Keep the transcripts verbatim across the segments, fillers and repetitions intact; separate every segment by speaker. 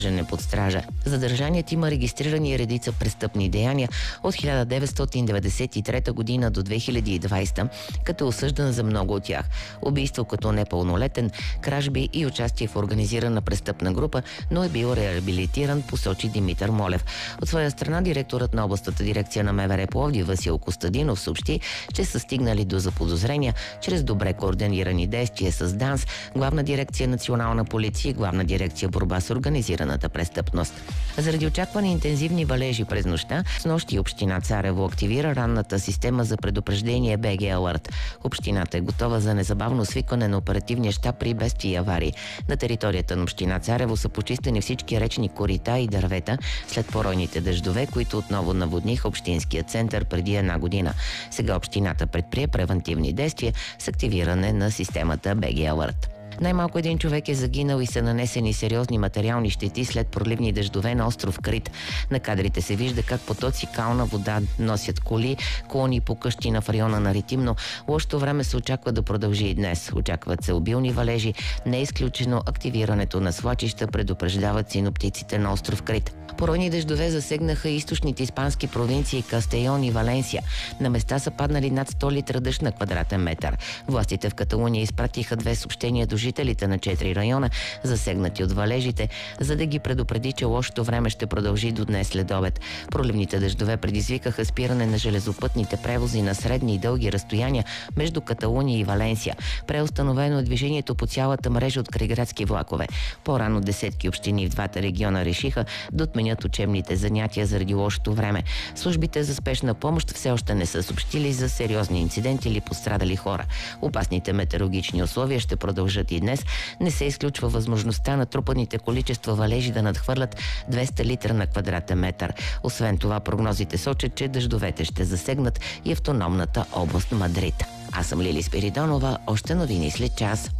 Speaker 1: Жене под стража. Задържаният има регистрирани редица престъпни деяния от хиляда деветстотин деветдесет и трета година до две хиляди и двадесета, като е осъждан за много от тях. Убийство като непълнолетен, кражби и участие в организирана престъпна група, но е бил реабилитиран, посочи Димитър Молев. От своя страна директорът на областната дирекция на МВР Пловдив Васил Костадинов съобщи, че са стигнали до заподозрения чрез добре координирани действия с ДАНС, Главна дирекция Национална полиция и Главна дирекция Борба с организирана престъпност. Заради очаквани интензивни валежи през нощта, с нощи община Царево активира ранната система за предупреждение би джи Alert. Общината е готова за незабавно свикване на оперативния щаб при бедствия и аварии. На територията на община Царево са почистени всички речни корита и дървета след поройните дъждове, които отново наводниха общинския център преди една година. Сега общината предприе превентивни действия с активиране на системата би джи Alert. Най-малко един човек е загинал и са нанесени сериозни материални щети след проливни дъждове на остров Крит. На кадрите се вижда как потоци кална вода носят коли, колони по къщина в района на Ритим, но лошото време се очаква да продължи и днес. Очакват се обилни валежи, не е изключено активирането на свлачища, предупреждават синоптиците на остров Крит. Поройни дъждове засегнаха източните испански провинции Кастейон и Валенсия. На места са паднали над сто литра дъжд на квадратен метър. Властите в Каталуния изпратиха две съобщения до жителите на четири района, засегнати от валежите, за да ги предупреди, че лошото време ще продължи до днес след обед. Проливните дъждове предизвикаха спиране на железопътните превози на средни и дълги разстояния между Каталуния и Валенсия. Преустановено е движението по цялата мрежа от крайградски влакове. По-рано десетки общини в двата региона решиха да отменят учебните занятия заради лошото време. Службите за спешна помощ все още не са съобщили за сериозни инциденти или пострадали хора. Опасните метеорологични условия ще продължат и днес. Не се изключва възможността на трупаните количества валежи да надхвърлят двеста литра на квадратен метър. Освен това, прогнозите сочат, че дъждовете ще засегнат и автономната област Мадрид. Аз съм Лили Спиридонова. Още новини след час.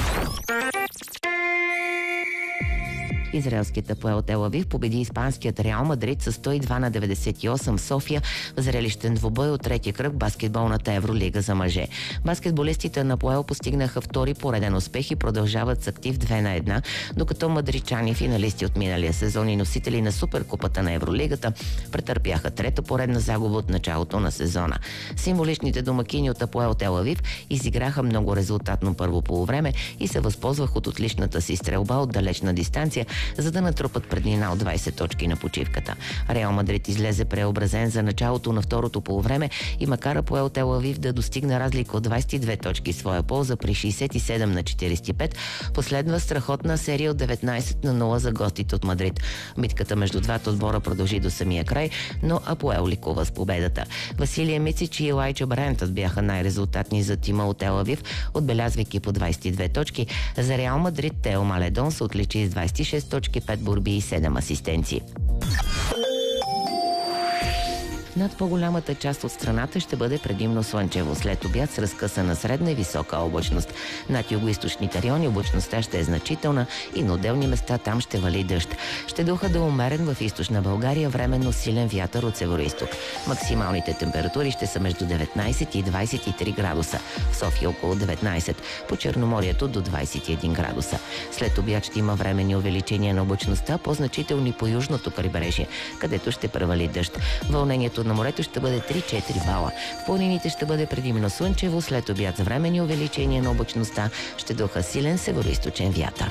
Speaker 1: Израелският Апоел Тел Авив победи испанският Реал Мадрид с сто и два на деветдесет и осем в София в зрелищен двубой от третия кръг баскетболната Евролига за мъже. Баскетболистите на Апоел постигнаха втори пореден успех и продължават с актив две на една, докато мадридчани, финалисти от миналия сезон и носители на Суперкупата на Евролигата, претърпяха трета поредна загуба от началото на сезона. Символичните домакини от Апоел Тел Авив изиграха много резултатно първо полувреме и се възползвах от отличната си стрелба от далечна дистанция, за да натрупат преднина от двадесет точки на почивката. Реал Мадрид излезе преобразен за началото на второто полувреме и макар Апоел Тел Авив да достигна разлика от двадесет и две точки своя полза при шейсет и седем на четиридесет и пет, последва страхотна серия от деветнадесет на нула за гостите от Мадрид. Битката между двата отбора продължи до самия край, но Апоел ликува с победата. Василия Мицич и Елайджа Брентът бяха най-резултатни за тима от Тел Авив, отбелязвайки по двадесет и две точки. За Реал Мадрид Тео Маледон се отличи с двадесет и шест точки, пет борби и седем асистенции. Над по-голямата част от страната ще бъде предимно слънчево. След обяд с разкъсана средна и висока облачност. Над югоизточните райони облачността ще е значителна и на отделни места там ще вали дъжд. Ще духа да умерен в източна България, временно силен вятър от североизток. Максималните температури ще са между деветнадесет и двадесет и три градуса. В София около деветнадесет, по Черноморието до двадесет и един градуса. След обяд ще има временни увеличения на облачността, по-значителни по южното крайбрежие, където ще превали дъжд. Вълнението на морето ще бъде три-четири бала. В планините ще бъде предимно слънчево, след обяд с временни увеличения на облачността ще духа силен североизточен вятър.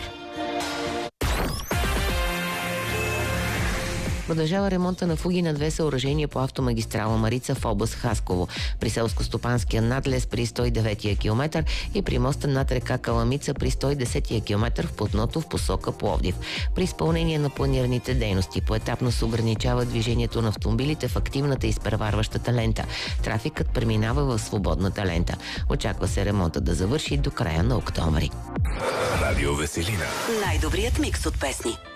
Speaker 1: Продължава ремонта на фуги на две съоръжения по автомагистрала Марица в област Хасково. При селско-стопанския надлез при сто и деветия километър и при моста над река Каламица при сто и десетия километър в платното в посока Пловдив. При изпълнение на планираните дейности поетапно се ограничава движението на автомобилите в активната и изпреварващата лента. Трафикът преминава в свободната лента. Очаква се ремонта да завърши до края на октомври.
Speaker 2: Радио Веселина.
Speaker 3: Най-добрият микс от песни.